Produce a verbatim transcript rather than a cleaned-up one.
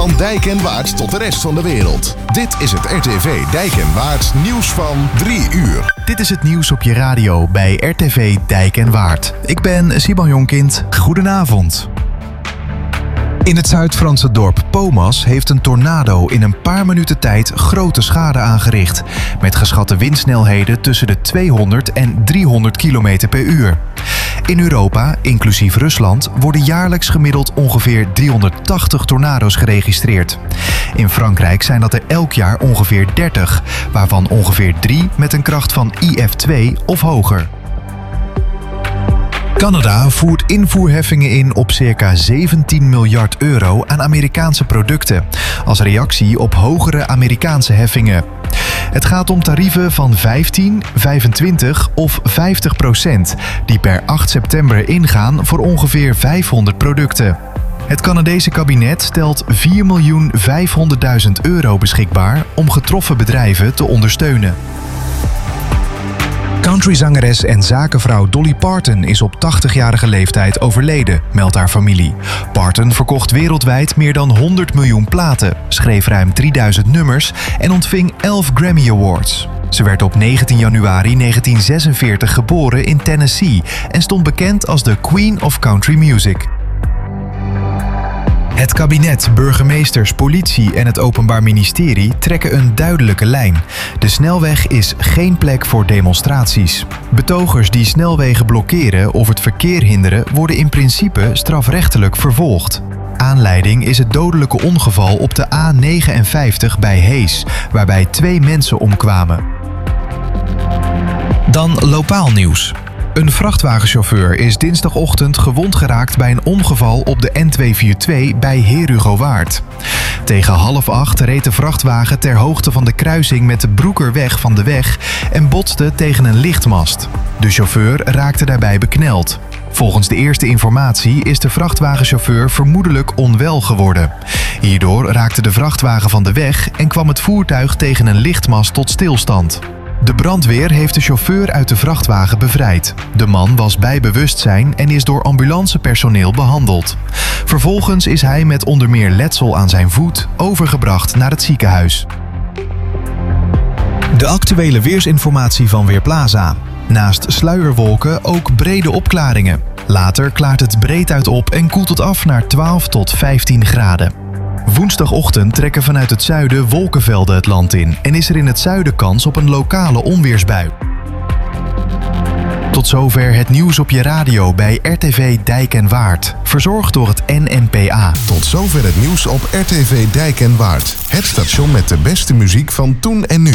Van Dijk en Waard tot de rest van de wereld. Dit is het R T V Dijk en Waard nieuws van drie uur. Dit is het nieuws op je radio bij R T V Dijk en Waard. Ik ben Simon Jonkind. Goedenavond. In het Zuid-Franse dorp Pomas heeft een tornado in een paar minuten tijd grote schade aangericht, met geschatte windsnelheden tussen de tweehonderd en driehonderd kilometer per uur. In Europa, inclusief Rusland, worden jaarlijks gemiddeld ongeveer driehonderdtachtig tornado's geregistreerd. In Frankrijk zijn dat er elk jaar ongeveer dertig, waarvan ongeveer drie met een kracht van I F twee of hoger. Canada voert invoerheffingen in op circa zeventien miljard euro aan Amerikaanse producten, als reactie op hogere Amerikaanse heffingen. Het gaat om tarieven van vijftien, vijfentwintig of vijftig procent, die per acht september ingaan voor ongeveer vijfhonderd producten. Het Canadese kabinet stelt vier miljoen vijfhonderdduizend euro beschikbaar om getroffen bedrijven te ondersteunen. Countryzangeres en zakenvrouw Dolly Parton is op tachtigjarige leeftijd overleden, meldt haar familie. Parton verkocht wereldwijd meer dan honderd miljoen platen, schreef ruim drieduizend nummers en ontving elf Grammy Awards. Ze werd op negentien januari negentien zesenveertig geboren in Tennessee en stond bekend als de Queen of Country Music. Het kabinet, burgemeesters, politie en het Openbaar Ministerie trekken een duidelijke lijn. De snelweg is geen plek voor demonstraties. Betogers die snelwegen blokkeren of het verkeer hinderen worden in principe strafrechtelijk vervolgd. Aanleiding is het dodelijke ongeval op de A negenenvijftig bij Hees, waarbij twee mensen omkwamen. Dan lokaal nieuws. Een vrachtwagenchauffeur is dinsdagochtend gewond geraakt bij een ongeval op de N tweehonderdvierentwintig bij Herugowaard. Tegen half acht reed de vrachtwagen ter hoogte van de kruising met de Broekerweg van de weg en botste tegen een lichtmast. De chauffeur raakte daarbij bekneld. Volgens de eerste informatie is de vrachtwagenchauffeur vermoedelijk onwel geworden. Hierdoor raakte de vrachtwagen van de weg en kwam het voertuig tegen een lichtmast tot stilstand. De brandweer heeft de chauffeur uit de vrachtwagen bevrijd. De man was bij bewustzijn en is door ambulancepersoneel behandeld. Vervolgens is hij met onder meer letsel aan zijn voet overgebracht naar het ziekenhuis. De actuele weersinformatie van Weerplaza. Naast sluierwolken ook brede opklaringen. Later klaart het breed uit op en koelt het af naar twaalf tot vijftien graden. Woensdagochtend trekken vanuit het zuiden wolkenvelden het land in en is er in het zuiden kans op een lokale onweersbui. Tot zover het nieuws op je radio bij R T V Dijk en Waard, verzorgd door het N N P A. Tot zover het nieuws op R T V Dijk en Waard. Het station met de beste muziek van toen en nu.